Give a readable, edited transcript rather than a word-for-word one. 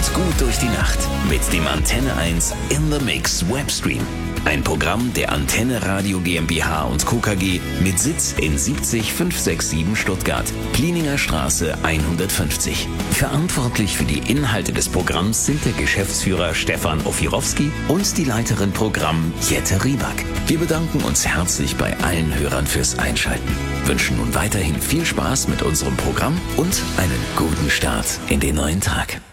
kommt gut durch die Nacht mit dem Antenne 1 in the Mix Webstream. Ein Programm der Antenne Radio GmbH und Co. KG mit Sitz in 70567 Stuttgart, Plininger Straße 150. Verantwortlich für die Inhalte des Programms sind der Geschäftsführer Stefan Ofirowski und die Leiterin Programm Jette Rieback. Wir bedanken uns herzlich bei allen Hörern fürs Einschalten, wünschen nun weiterhin viel Spaß mit unserem Programm und einen guten Start in den neuen Tag.